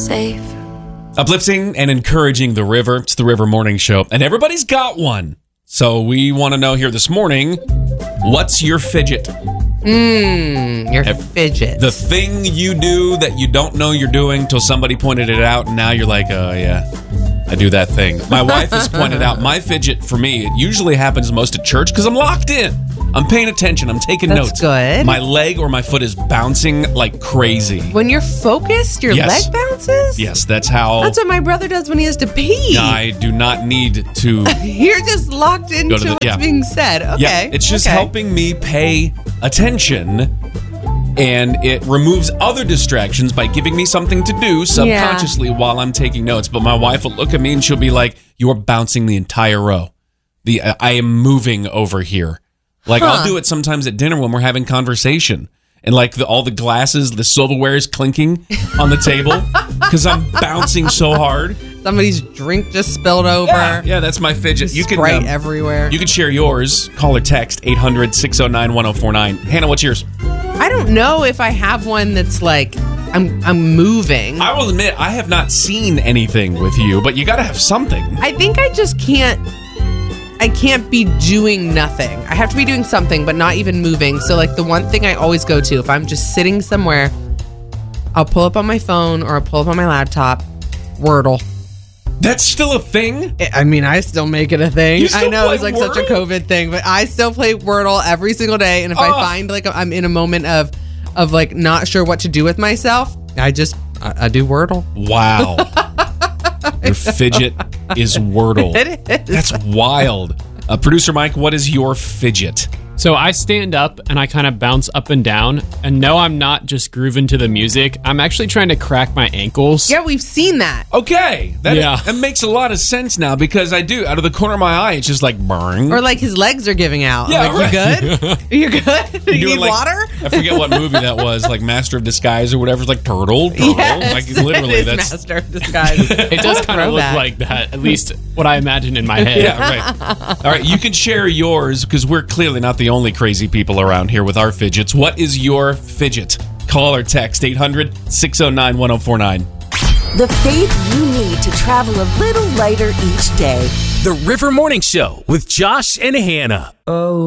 safe. Uplifting and encouraging the river. It's the River Morning Show. And everybody's got one. So we want to know here this morning, what's your fidget? Your fidget. The thing you do that you don't know you're doing until somebody pointed it out, and now you're like, oh, yeah, I do that thing. My wife has pointed out my fidget for me. It usually happens most at church because I'm locked in. I'm paying attention. I'm taking notes. That's good. My leg or my foot is bouncing like crazy. When you're focused, your leg bounces? Yes, that's how. That's what my brother does when he has to pee. I do not need to. You're just locked into what's being said. Okay. Yeah, it's just helping me pay attention, and it removes other distractions by giving me something to do subconsciously while I'm taking notes. But my wife will look at me and she'll be like, "You're bouncing the entire row. I am moving over here." Like, I'll do it sometimes at dinner when we're having conversation. And, like, all the glasses, the silverware is clinking on the table because I'm bouncing so hard. Somebody's drink just spilled over. Yeah, that's my fidget. You can Sprite everywhere. You can share yours. Call or text 800-609-1049. Hannah, what's yours? I don't know if I have one that's like, I'm moving. I will admit, I have not seen anything with you, but you got to have something. I think I just can't be doing nothing. I have to be doing something, but not even moving. So, like, the one thing I always go to, if I'm just sitting somewhere, I'll pull up on my phone or I'll pull up on my laptop, Wordle. That's still a thing? I mean, I still make it a thing. I know it's like such a COVID thing, but I still play Wordle every single day. And if I find like I'm in a moment of like not sure what to do with myself, I do Wordle. Wow. Your fidget is Wordle. It is. That's wild. Producer Mike, what is your fidget? So I stand up and I kind of bounce up and down. And no, I'm not just grooving to the music. I'm actually trying to crack my ankles. Yeah, we've seen that. Okay. That makes a lot of sense now because I do. Out of the corner of my eye, it's just like burn. Or like his legs are giving out. Yeah, like, right. You good? You good? You need like, water? I forget what movie that was, like Master of Disguise or whatever. It's like turtle. Yes, like literally, it is that's Master of Disguise. It does kind of look like that. At least what I imagine in my head. Yeah, right. All right, you can share yours because we're clearly not the only crazy people around here with our fidgets. What is your fidget? Call or text 800-609-1049. The faith you need to travel a little lighter each day. The River Morning Show with Josh and Hannah. Oh.